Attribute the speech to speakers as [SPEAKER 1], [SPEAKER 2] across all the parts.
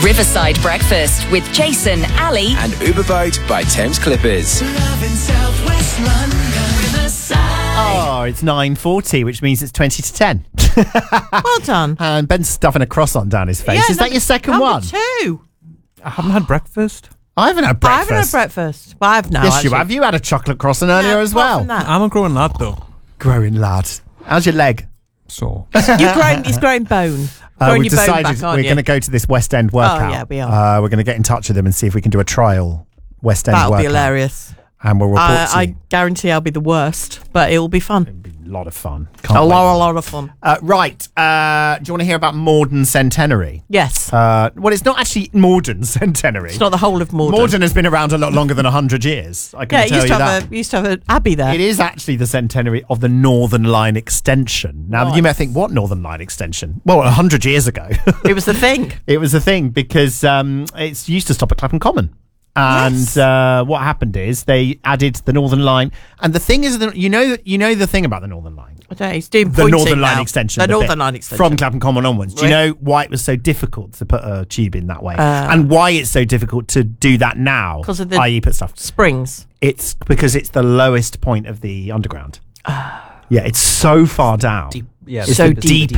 [SPEAKER 1] Riverside Breakfast with Jason, Ali,
[SPEAKER 2] and Uber Boat by Thames Clippers.
[SPEAKER 3] Love in Southwest London, Riverside.
[SPEAKER 4] Oh, it's 9:40, which means it's 20 to 10.
[SPEAKER 5] Well done.
[SPEAKER 4] And Ben's stuffing a croissant down his face.
[SPEAKER 5] Yeah,
[SPEAKER 4] Is that your second one?
[SPEAKER 5] Two.
[SPEAKER 6] I haven't had breakfast.
[SPEAKER 4] I haven't had
[SPEAKER 5] I
[SPEAKER 4] breakfast.
[SPEAKER 5] haven't had breakfast. Well, I have now.
[SPEAKER 4] Yes, you
[SPEAKER 5] actually.
[SPEAKER 4] have. You had a chocolate croissant earlier
[SPEAKER 5] Yeah,
[SPEAKER 4] as
[SPEAKER 5] apart
[SPEAKER 4] well.
[SPEAKER 5] from that.
[SPEAKER 6] I'm a growing lad, though.
[SPEAKER 4] Growing lad. How's your leg?
[SPEAKER 6] So,
[SPEAKER 5] He's growing bone. Growing
[SPEAKER 4] We've
[SPEAKER 5] your bone
[SPEAKER 4] decided
[SPEAKER 5] back, aren't
[SPEAKER 4] we're
[SPEAKER 5] you?
[SPEAKER 4] going to go to this West End workout.
[SPEAKER 5] yeah, we are.
[SPEAKER 4] We're going to get in touch with them and see if we can do a trial West End
[SPEAKER 5] That'll
[SPEAKER 4] workout.
[SPEAKER 5] be hilarious.
[SPEAKER 4] And we'll report to
[SPEAKER 5] I
[SPEAKER 4] you.
[SPEAKER 5] guarantee I'll be the worst, but it will be fun.
[SPEAKER 4] It'll be a lot of fun.
[SPEAKER 5] A
[SPEAKER 4] Can't wait.
[SPEAKER 5] lot of fun.
[SPEAKER 4] Right. Do you want to hear about Morden Centenary?
[SPEAKER 5] Yes.
[SPEAKER 4] Well, it's not actually Morden Centenary.
[SPEAKER 5] It's not the whole of Morden.
[SPEAKER 4] Morden has been around a lot longer than 100 years. I can
[SPEAKER 5] Yeah,
[SPEAKER 4] tell you that.
[SPEAKER 5] it used to have an abbey there.
[SPEAKER 4] It is actually the centenary of the Northern Line extension. Now,
[SPEAKER 5] Right.
[SPEAKER 4] you may think, what Northern Line extension? Well, 100 years ago.
[SPEAKER 5] It was the thing.
[SPEAKER 4] It was a thing because it used to stop at Clapham Common. And
[SPEAKER 5] Yes.
[SPEAKER 4] what happened is they added the Northern Line. And the thing is, that you know the thing about the Northern Line?
[SPEAKER 5] I don't know, he's doing
[SPEAKER 4] The
[SPEAKER 5] pointing
[SPEAKER 4] Northern Line
[SPEAKER 5] now.
[SPEAKER 4] extension.
[SPEAKER 5] The
[SPEAKER 4] bit
[SPEAKER 5] Northern Line extension.
[SPEAKER 4] From Clapham Common onwards. Do you
[SPEAKER 5] Right.
[SPEAKER 4] know why it was so difficult to put a tube in that way? And why it's so difficult to do that now?
[SPEAKER 5] 'Cause of the-
[SPEAKER 4] i.e. put stuff.
[SPEAKER 5] Springs.
[SPEAKER 4] It's because it's the lowest point of the underground. Yeah, it's so far down.
[SPEAKER 6] yeah,
[SPEAKER 4] It's
[SPEAKER 5] So
[SPEAKER 4] the
[SPEAKER 5] deep.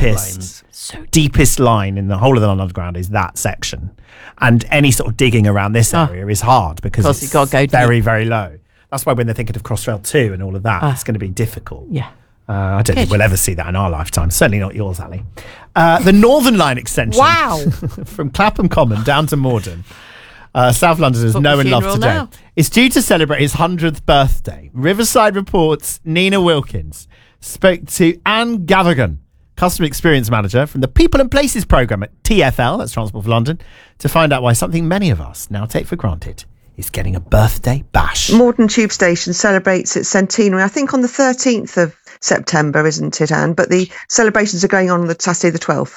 [SPEAKER 4] deepest line in the whole of the London Underground is that section. And any sort of digging around this area is hard because
[SPEAKER 5] Because
[SPEAKER 4] it's
[SPEAKER 5] you've got to go deep.
[SPEAKER 4] very, very low. That's why when they're thinking of Crossrail 2 and all of that, it's going to be difficult.
[SPEAKER 5] Yeah.
[SPEAKER 4] I don't think we'll ever see that in our lifetime. Certainly not yours, Ali. The Northern Line extension
[SPEAKER 5] Wow.
[SPEAKER 4] from Clapham Common down to Morden. South Londoners
[SPEAKER 5] Book
[SPEAKER 4] know
[SPEAKER 5] the
[SPEAKER 4] and love
[SPEAKER 5] funeral
[SPEAKER 4] today.
[SPEAKER 5] now.
[SPEAKER 4] It's due to celebrate his 100th birthday. Riverside Reports' Nina Wilkins spoke to Anne Gavigan, Customer Experience Manager from the People and Places programme at TfL, that's Transport for London, to find out why something many of us now take for granted is getting a birthday bash.
[SPEAKER 7] Morden Tube Station celebrates its centenary, I think on the 13th of September, isn't it, Anne? But the celebrations are going on the Saturday the 12th.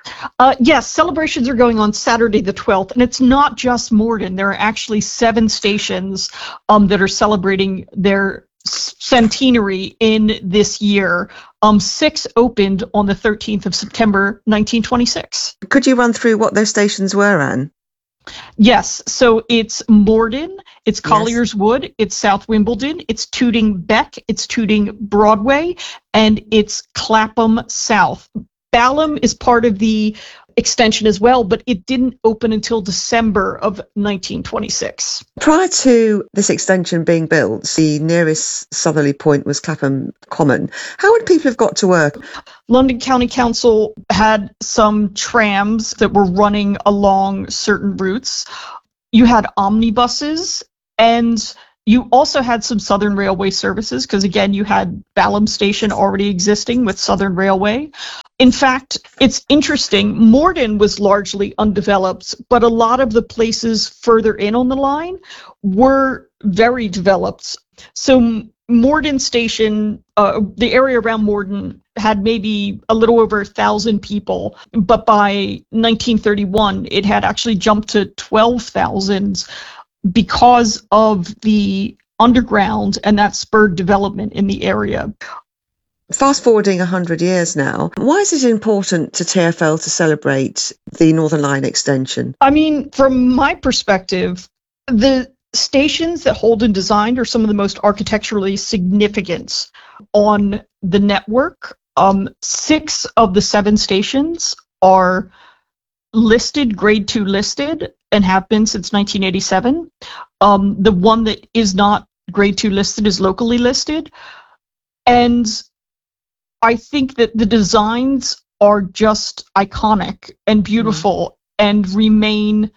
[SPEAKER 8] Yes, celebrations are going on Saturday the 12th, and it's not just Morden. There are actually 7 stations that are celebrating their centenary in this year. 6 opened on the 13th of September, 1926.
[SPEAKER 7] Could you run through what those stations were, Anne?
[SPEAKER 8] Yes, so it's Morden, it's Collier's Wood, it's South Wimbledon, it's Tooting Beck, it's Tooting Broadway, and it's Clapham South. Balham is part of the extension as well, but it didn't open until December of 1926.
[SPEAKER 7] Prior to this extension being built, the nearest southerly point was Clapham Common. How would people have got to work?
[SPEAKER 8] London County Council had some trams that were running along certain routes. You had omnibuses, and you also had some Southern Railway services because, again, you had Balham Station already existing with Southern Railway. In fact, it's interesting, Morden was largely undeveloped, but a lot of the places further in on the line were very developed. So Morden Station, the area around Morden had maybe a little over 1,000 people, but by 1931, it had actually jumped to 12,000 because of the underground, and that spurred development in the area.
[SPEAKER 7] Fast forwarding 100 years now, why is it important to TfL to celebrate the Northern Line extension?
[SPEAKER 8] I mean, from my perspective, the stations that Holden designed are some of the most architecturally significant on the network. 6 of the 7 stations are listed, grade 2 listed, and have been since 1987. The one that is not grade 2 listed is locally listed. And I think that the designs are just iconic and beautiful and remain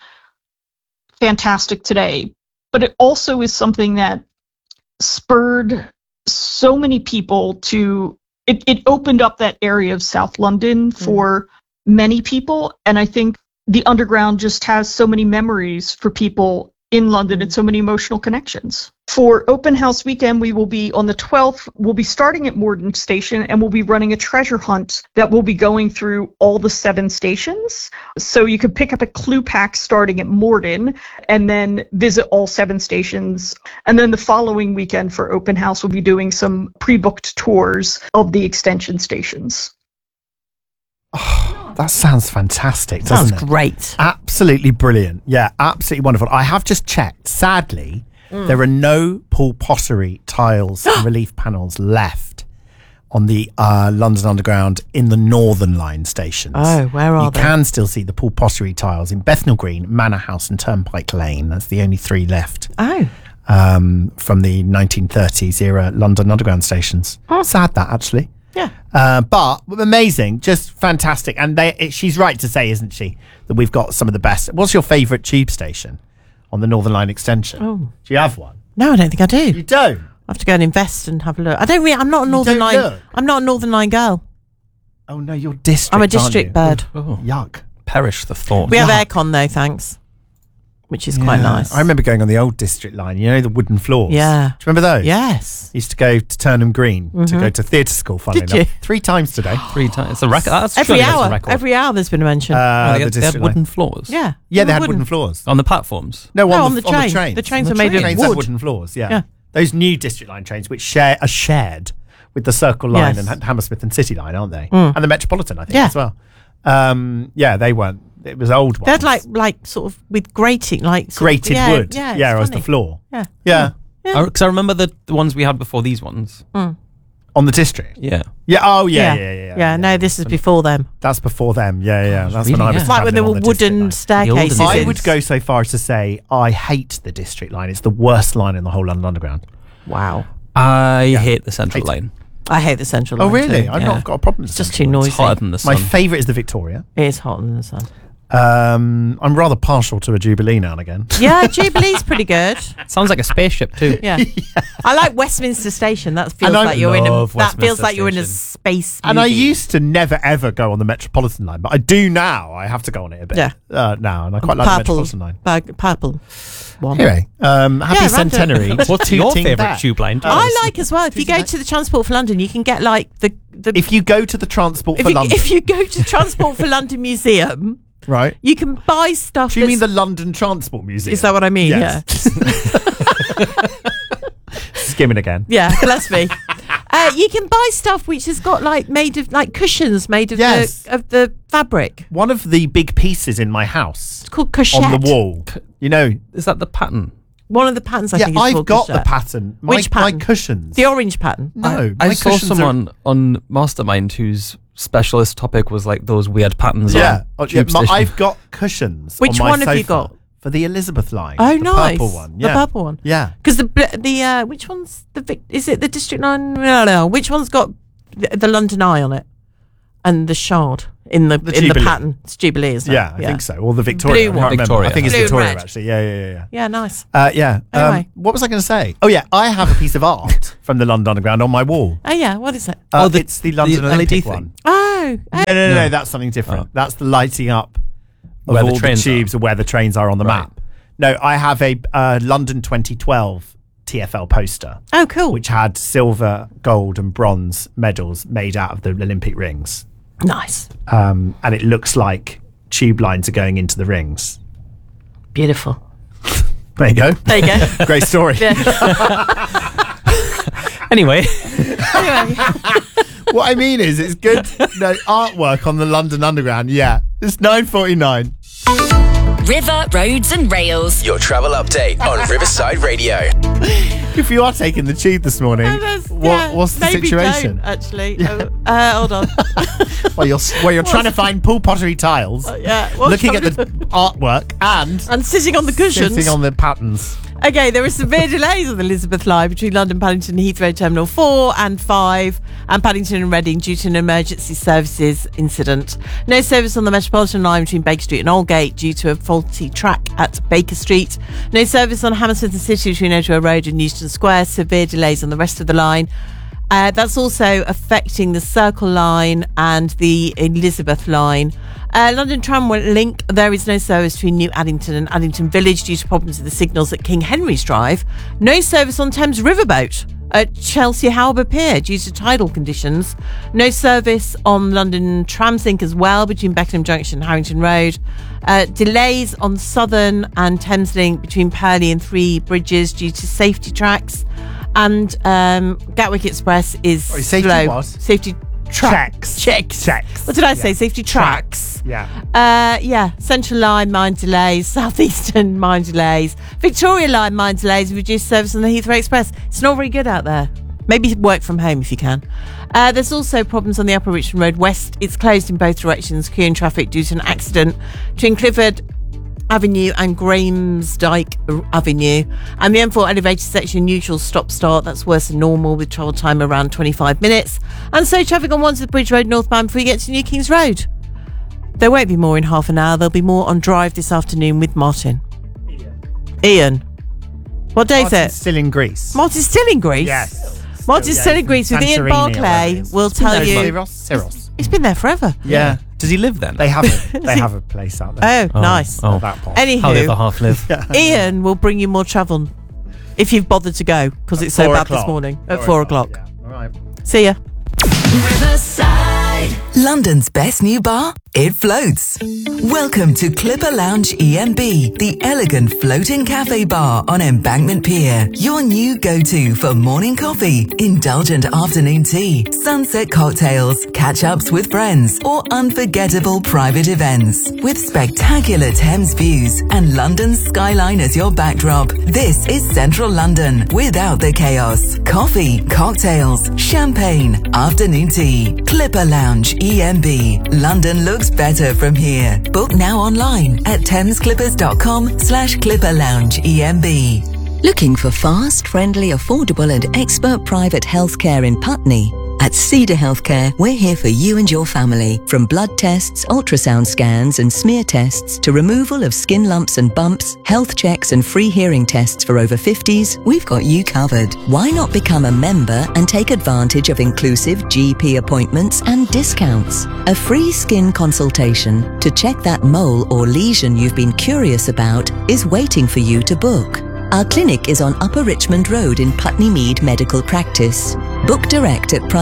[SPEAKER 8] fantastic today. But it also is something that spurred so many people to, it opened up that area of South London for many people. And I think the Underground just has so many memories for people in London and so many emotional connections. For Open House Weekend, we will be on the 12th. We'll be starting at Morden Station, and we'll be running a treasure hunt that will be going through all the 7 stations. So you can pick up a clue pack starting at Morden and then visit all 7 stations. And then the following weekend for Open House, we'll be doing some pre-booked tours of the extension stations.
[SPEAKER 4] That sounds fantastic, doesn't
[SPEAKER 5] Sounds
[SPEAKER 4] it?
[SPEAKER 5] great.
[SPEAKER 4] Absolutely brilliant. Yeah, absolutely wonderful. I have just checked. Sadly, there are no Paul Pottery tiles and relief panels left on the London Underground in the Northern Line stations.
[SPEAKER 5] Oh, where are
[SPEAKER 4] you
[SPEAKER 5] they?
[SPEAKER 4] You can still see the Paul Pottery tiles in Bethnal Green, Manor House and Turnpike Lane. That's the only 3 left
[SPEAKER 5] Oh.
[SPEAKER 4] from the 1930s era London Underground stations. Sad that, actually.
[SPEAKER 5] Yeah.
[SPEAKER 4] But amazing, just fantastic. And she's right to say, isn't she, that we've got some of the best. What's your favourite tube station on the Northern Line extension?
[SPEAKER 5] Oh.
[SPEAKER 4] Do you have one?
[SPEAKER 5] No, I don't think I do.
[SPEAKER 4] You don't?
[SPEAKER 5] I have to go and invest and have a look. I don't really. I'm not a Northern
[SPEAKER 4] don't
[SPEAKER 5] Line.
[SPEAKER 4] look?
[SPEAKER 5] I'm not a Northern Line girl.
[SPEAKER 4] Oh no, you're district.
[SPEAKER 5] I'm a
[SPEAKER 4] aren't
[SPEAKER 5] district
[SPEAKER 4] you?
[SPEAKER 5] bird.
[SPEAKER 6] Oh,
[SPEAKER 4] Yuck.
[SPEAKER 6] perish the thought.
[SPEAKER 5] We have
[SPEAKER 4] Yuck.
[SPEAKER 5] aircon though, thanks, which is quite
[SPEAKER 4] Yeah.
[SPEAKER 5] nice.
[SPEAKER 4] I remember going on the old district line. You know, the wooden floors.
[SPEAKER 5] Yeah.
[SPEAKER 4] Do you remember those?
[SPEAKER 5] Yes.
[SPEAKER 4] Used to go to Turnham Green to go to theatre school. Funnily
[SPEAKER 5] Did
[SPEAKER 4] enough,
[SPEAKER 5] you?
[SPEAKER 4] 3 times today.
[SPEAKER 6] 3 times. It's a record. That's
[SPEAKER 5] Every
[SPEAKER 6] surely that's a
[SPEAKER 5] hour.
[SPEAKER 6] record.
[SPEAKER 5] Every hour there's been a mention.
[SPEAKER 6] Oh, they
[SPEAKER 4] the
[SPEAKER 6] had, they had
[SPEAKER 4] district
[SPEAKER 6] wooden
[SPEAKER 4] line.
[SPEAKER 6] floors.
[SPEAKER 5] yeah.
[SPEAKER 4] Yeah, they had
[SPEAKER 5] Wooden.
[SPEAKER 4] wooden floors.
[SPEAKER 6] On the platforms.
[SPEAKER 4] No,
[SPEAKER 5] on the train.
[SPEAKER 4] On the trains.
[SPEAKER 5] The trains
[SPEAKER 4] On
[SPEAKER 5] are made of
[SPEAKER 4] trains
[SPEAKER 5] wood.
[SPEAKER 4] have wooden floors. Yeah.
[SPEAKER 5] Yeah.
[SPEAKER 4] Those new district line trains, which are shared with the Circle Line
[SPEAKER 5] Yes.
[SPEAKER 4] and Hammersmith and City Line, aren't they? And the Metropolitan, I think,
[SPEAKER 5] Yeah.
[SPEAKER 4] as well. Yeah, they weren't. It was old ones.
[SPEAKER 5] They had like sort of with grating, like sort of-
[SPEAKER 4] grated
[SPEAKER 5] yeah,
[SPEAKER 4] wood.
[SPEAKER 5] Yeah,
[SPEAKER 4] Yeah,
[SPEAKER 5] it's
[SPEAKER 4] as the
[SPEAKER 5] funny.
[SPEAKER 4] floor.
[SPEAKER 5] Yeah.
[SPEAKER 4] Yeah.
[SPEAKER 6] Because I remember the ones we had before these ones.
[SPEAKER 4] On the district.
[SPEAKER 6] Yeah.
[SPEAKER 4] Yeah. Oh, yeah.
[SPEAKER 5] No, this is before them.
[SPEAKER 4] That's before them. Yeah. That's
[SPEAKER 6] really?
[SPEAKER 4] when I was.
[SPEAKER 6] Yeah.
[SPEAKER 5] Like when there were
[SPEAKER 4] travelling on the district
[SPEAKER 5] wooden
[SPEAKER 4] line.
[SPEAKER 5] staircases.
[SPEAKER 6] The olden
[SPEAKER 4] I
[SPEAKER 6] days.
[SPEAKER 4] would go so far as to say I hate the district line. It's the worst line in the whole London Underground.
[SPEAKER 5] Wow.
[SPEAKER 6] I hate the central
[SPEAKER 4] Hate
[SPEAKER 6] line.
[SPEAKER 5] I hate the central
[SPEAKER 4] Oh,
[SPEAKER 5] line.
[SPEAKER 4] really?
[SPEAKER 5] too.
[SPEAKER 4] I've
[SPEAKER 5] Yeah.
[SPEAKER 4] not got a problem with
[SPEAKER 5] It's just
[SPEAKER 4] Central
[SPEAKER 5] too
[SPEAKER 4] Line.
[SPEAKER 5] noisy.
[SPEAKER 6] It's hotter than the sun.
[SPEAKER 4] My favourite is the Victoria.
[SPEAKER 5] It is hot in the sun.
[SPEAKER 4] I'm rather partial to a Jubilee now and again.
[SPEAKER 5] Yeah, Jubilee's pretty good.
[SPEAKER 6] Sounds like a spaceship too.
[SPEAKER 5] Yeah. I like Westminster Station. That feels
[SPEAKER 4] And I
[SPEAKER 5] like you're in a.
[SPEAKER 4] love
[SPEAKER 5] That feels
[SPEAKER 4] Westminster
[SPEAKER 5] like you're in a
[SPEAKER 4] Station.
[SPEAKER 5] space.
[SPEAKER 4] And I
[SPEAKER 5] movie.
[SPEAKER 4] used to never ever go on the Metropolitan line, but I do now. I have to go on it a bit.
[SPEAKER 5] Yeah.
[SPEAKER 4] Now, and I quite like the Metropolitan line.
[SPEAKER 5] Purple one.
[SPEAKER 4] Anyway, happy
[SPEAKER 5] Yeah, random.
[SPEAKER 4] centenary.
[SPEAKER 6] What's your
[SPEAKER 4] Tooting
[SPEAKER 6] favourite
[SPEAKER 4] back.
[SPEAKER 6] tube line?
[SPEAKER 5] I like as well. If you go to the Transport for London, you can get like the.
[SPEAKER 4] If you go to the Transport for London,
[SPEAKER 5] if you go to Transport for London Museum,
[SPEAKER 4] right?
[SPEAKER 5] you can buy stuff.
[SPEAKER 4] Do you mean the
[SPEAKER 5] that's-
[SPEAKER 4] London Transport Museum?
[SPEAKER 5] Is that what I mean?
[SPEAKER 4] Yes. Skimming again.
[SPEAKER 5] Yeah. Yeah. Bless me. You can buy stuff which has got like made of like cushions made of
[SPEAKER 4] Yes.
[SPEAKER 5] the fabric.
[SPEAKER 4] One of the big pieces in my house
[SPEAKER 5] It's called cachette.
[SPEAKER 4] on the wall. You know,
[SPEAKER 6] Is that the pattern?
[SPEAKER 5] One of the patterns I
[SPEAKER 4] yeah,
[SPEAKER 5] think is
[SPEAKER 4] I've
[SPEAKER 5] called
[SPEAKER 4] got the
[SPEAKER 5] cachette.
[SPEAKER 4] pattern. My,
[SPEAKER 5] Which pattern?
[SPEAKER 4] My cushions.
[SPEAKER 5] The orange pattern.
[SPEAKER 4] No,
[SPEAKER 6] I
[SPEAKER 4] my
[SPEAKER 6] saw
[SPEAKER 4] cushions are-
[SPEAKER 6] someone on Mastermind whose specialist topic was like those weird patterns.
[SPEAKER 4] Yeah,
[SPEAKER 6] on
[SPEAKER 4] yeah,
[SPEAKER 6] tube station.
[SPEAKER 4] I've got cushions.
[SPEAKER 5] Which
[SPEAKER 4] on my
[SPEAKER 5] one have you
[SPEAKER 4] sofa
[SPEAKER 5] got?
[SPEAKER 4] For the Elizabeth line.
[SPEAKER 5] Oh,
[SPEAKER 4] the
[SPEAKER 5] nice.
[SPEAKER 4] purple one.
[SPEAKER 5] The
[SPEAKER 4] Yeah.
[SPEAKER 5] purple one.
[SPEAKER 4] Yeah.
[SPEAKER 5] Because the which one's is it the District Line? No. Which one's got the London Eye on it and the shard in the
[SPEAKER 4] Jubilee.
[SPEAKER 5] pattern? It's Jubilee, isn't it?
[SPEAKER 4] Yeah, I think so. Or the Victoria.
[SPEAKER 5] Blue
[SPEAKER 4] I
[SPEAKER 5] one.
[SPEAKER 4] can't remember. I
[SPEAKER 6] Victoria.
[SPEAKER 4] think it's
[SPEAKER 5] Blue and
[SPEAKER 4] Victoria,
[SPEAKER 5] red.
[SPEAKER 4] actually. Yeah.
[SPEAKER 5] Yeah, nice.
[SPEAKER 4] Yeah.
[SPEAKER 5] Anyway.
[SPEAKER 4] What was I going to say? Oh, yeah. I have a piece of art from the London Underground on my wall.
[SPEAKER 5] Oh yeah, what is it?
[SPEAKER 4] It's the London
[SPEAKER 6] LED
[SPEAKER 4] Olympic
[SPEAKER 6] thing.
[SPEAKER 4] one.
[SPEAKER 5] Oh,
[SPEAKER 4] No. That's something different.
[SPEAKER 6] Oh.
[SPEAKER 4] That's the lighting up of
[SPEAKER 6] Where the
[SPEAKER 4] all the
[SPEAKER 6] trains
[SPEAKER 4] tubes of where the trains are on the
[SPEAKER 6] Right.
[SPEAKER 4] map. No, I have a London 2012 TfL poster,
[SPEAKER 5] oh, cool.
[SPEAKER 4] which had silver, gold, and bronze medals made out of the Olympic rings.
[SPEAKER 5] Nice,
[SPEAKER 4] And it looks like tube lines are going into the rings.
[SPEAKER 5] beautiful.
[SPEAKER 4] There you go.
[SPEAKER 5] There you go.
[SPEAKER 4] Great story.
[SPEAKER 6] Anyway,
[SPEAKER 5] Anyway,
[SPEAKER 4] What I mean is, it's good artwork on the London Underground. Yeah, it's 9:49.
[SPEAKER 1] River, roads and rails.
[SPEAKER 2] Your travel update on Riverside Radio.
[SPEAKER 4] If you are taking the tube this morning, what's the
[SPEAKER 5] maybe
[SPEAKER 4] situation?
[SPEAKER 5] Don't, actually, hold on.
[SPEAKER 4] Well, you're trying to find Paul Pottery tiles,
[SPEAKER 5] Yeah, what's
[SPEAKER 4] looking at the
[SPEAKER 5] happening?
[SPEAKER 4] artwork and
[SPEAKER 5] And sitting on the cushions.
[SPEAKER 4] sitting on the patterns.
[SPEAKER 5] Okay, there are severe delays on the Elizabeth line between London Paddington and Heathrow Terminal 4 and 5 and Paddington and Reading due to an emergency services incident. No service on the Metropolitan line between Baker Street and Aldgate due to a faulty track at Baker Street. No service on Hammersmith and City between Edgware Road and Euston Square. Severe delays on the rest of the line. That's also affecting the Circle line and the Elizabeth line. London Tramway Link, there is no service between New Addington and Addington Village due to problems with the signals at King Henry's Drive. No service on Thames Riverboat at Chelsea Harbour Pier due to tidal conditions. No service on London Tramlink as well between Beckenham Junction and Harrington Road. Delays on Southern and Thameslink between Purley and Three Bridges due to safety tracks. And Gatwick Express is
[SPEAKER 4] Sorry, safety
[SPEAKER 5] slow.
[SPEAKER 4] what?
[SPEAKER 5] Safety
[SPEAKER 4] Checks.
[SPEAKER 5] What did I say? Safety tracks.
[SPEAKER 4] Yeah.
[SPEAKER 5] Central Line mine delays, Southeastern mine delays, Victoria Line mine delays, reduced service on the Heathrow Express. It's not very good out there. Maybe work from home if you can. There's also problems on the Upper Richmond Road West. It's closed in both directions, queuing traffic due to an accident between Clifford Avenue and Gramsdyke Avenue. And the M4 elevated section neutral stop-start. That's worse than normal with travel time around 25 minutes. And so traffic on Wandsworth Bridge Road northbound before you get to New Kings Road. There won't be more in half an hour. There'll be more on Drive this afternoon with Martin. Ian. What day is it?
[SPEAKER 4] Still in Greece.
[SPEAKER 5] Martin's still in Greece?
[SPEAKER 4] Yes.
[SPEAKER 5] Martin's still in Greece with Ian Barclay. We'll tell you.
[SPEAKER 4] Syros.
[SPEAKER 5] He's been there forever.
[SPEAKER 4] Yeah.
[SPEAKER 6] Does he live then?
[SPEAKER 4] They have a place out there.
[SPEAKER 5] Oh, nice.
[SPEAKER 6] Oh.
[SPEAKER 4] That part.
[SPEAKER 6] How the other
[SPEAKER 5] Anywho,
[SPEAKER 6] half live.
[SPEAKER 5] Ian will bring you more travel if you've bothered to go because it's so
[SPEAKER 4] 4
[SPEAKER 5] bad this
[SPEAKER 4] o'clock.
[SPEAKER 5] morning at 4 o'clock.
[SPEAKER 4] Yeah. All right.
[SPEAKER 5] See ya.
[SPEAKER 3] Riverside.
[SPEAKER 9] London's best new bar? It floats. Welcome to Clipper Lounge EMB, the elegant floating cafe bar on Embankment Pier. Your new go-to for morning coffee, indulgent afternoon tea, sunset cocktails, catch-ups with friends, or unforgettable private events. With spectacular Thames views and London's skyline as your backdrop, this is Central London without the chaos. Coffee, cocktails, champagne, afternoon tea. Clipper Lounge EMB. London looks better from here. Book now online at thamesclippers.com/Clipper Lounge EMB.
[SPEAKER 10] Looking for fast, friendly, affordable and expert private healthcare in Putney? At Cedar Healthcare, we're here for you and your family. From blood tests, ultrasound scans and smear tests to removal of skin lumps and bumps, health checks and free hearing tests for over 50s, we've got you covered. Why not become a member and take advantage of inclusive GP appointments and discounts? A free skin consultation to check that mole or lesion you've been curious about is waiting for you to book. Our clinic is on Upper Richmond Road in Putney Mead Medical Practice. Book direct at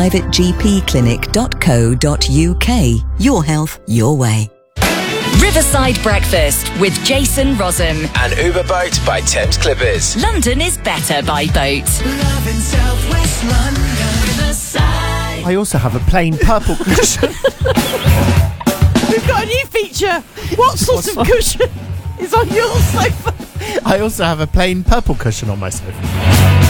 [SPEAKER 10] privategpclinic.co.uk. Your health, your way.
[SPEAKER 1] Riverside Breakfast with Jason Rossum.
[SPEAKER 2] And Uber Boat by Thames Clippers.
[SPEAKER 1] London is better by boat.
[SPEAKER 3] Love in Southwest London. Riverside.
[SPEAKER 4] I also have a plain purple cushion.
[SPEAKER 5] We've got a new feature. What sort of cushion is on your sofa?
[SPEAKER 4] I also have a plain purple cushion on my sofa.